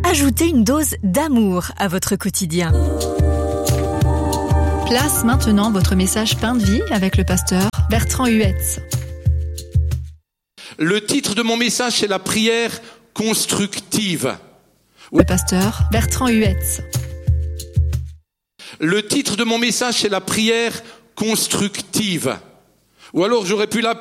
Ajoutez une dose d'amour à votre quotidien. Place maintenant votre message Pain de vie avec le pasteur Bertrand Huetz. Le titre de mon message, c'est la prière constructive. Le pasteur Bertrand Huetz. Le titre de mon message, c'est la prière constructive. Ou alors j'aurais pu l'appeler